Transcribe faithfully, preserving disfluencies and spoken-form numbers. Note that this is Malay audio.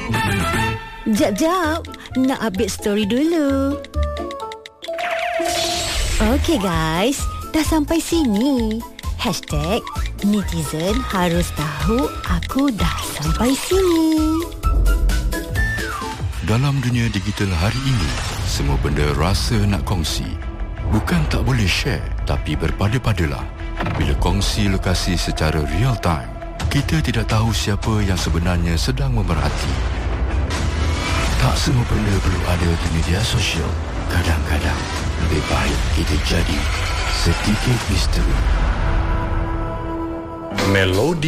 Jap, jap. Nak update story dulu. Okay guys, dah sampai sini. Hashtag netizen harus tahu aku dah sampai sini. Dalam dunia digital hari ini, semua benda rasa nak kongsi. Bukan tak boleh share, tapi berpada-padalah. Bila kongsi lokasi secara real time, kita tidak tahu siapa yang sebenarnya sedang memerhati. Tak semua benda perlu ada di media sosial. Kadang-kadang, lebih baik kita jadi sedikit misteri. Melodi